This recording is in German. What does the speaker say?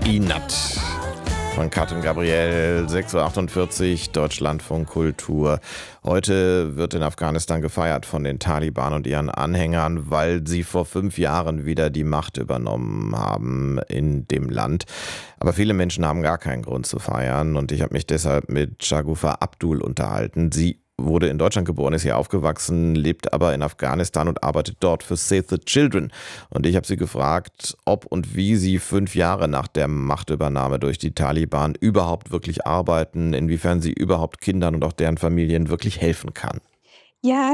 Inat von Katrin Gabriel, 6:48 Uhr, Deutschlandfunk Kultur. Heute wird in Afghanistan gefeiert von den Taliban und ihren Anhängern, weil sie vor 5 Jahren wieder die Macht übernommen haben in dem Land. Aber viele Menschen haben gar keinen Grund zu feiern und ich habe mich deshalb mit Shagufa Abdul unterhalten. Sie wurde in Deutschland geboren, ist hier aufgewachsen, lebt aber in Afghanistan und arbeitet dort für Save the Children. Und ich habe sie gefragt, ob und wie sie 5 Jahre nach der Machtübernahme durch die Taliban überhaupt wirklich arbeiten, inwiefern sie überhaupt Kindern und auch deren Familien wirklich helfen kann. Ja,